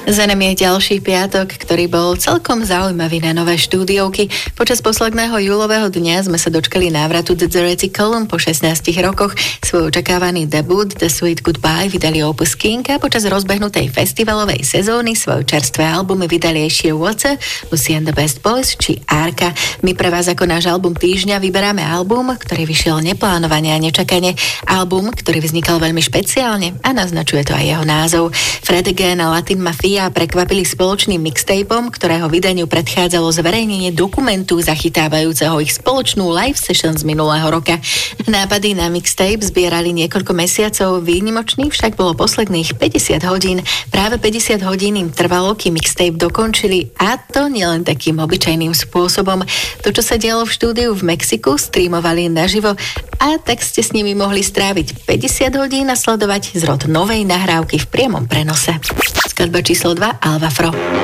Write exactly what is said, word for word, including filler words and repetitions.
Za nami je ďalší piatok, ktorý bol celkom zaujímavý na nové štúdiovky. Počas posledného júlového dňa sme sa dočkali návratu The Reticle po šestnástich rokoch. Svoj očakávaný debut The Sweet Goodbye vydali Opus King a počas rozbehnutej festivalovej sezóny svoje čerstvé albumy vydali ešte Water, Lucy and the Best Boys či Arka. My pre vás ako náš album týždňa vyberáme album, ktorý vyšiel neplánovane a nečakane. Album, ktorý vznikal veľmi špeciálne a naznačuje to aj jeho názov. Fred again a Latin Mafia prekvapili spoločným mixtapom, ktorého vydaniu predchádzalo zverejnenie dokumentu zachytávajúceho ich spoločnú live session z minulého roka. Nápady na mixtape zbierali niekoľko mesiacov, výnimočný však bolo posledných päťdesiat hodín. Práve päťdesiat hodín im trvalo, kým mixtape dokončili, a to nielen takým obyčajným spôsobom. To, čo sa dialo v štúdiu v Mexiku, streamovali naživo a tak ste s nimi mohli stráviť päťdesiat hodín a sledovať zrod novej nahrávky v priamom prenose. Skladba číslo dva, Alva Fro.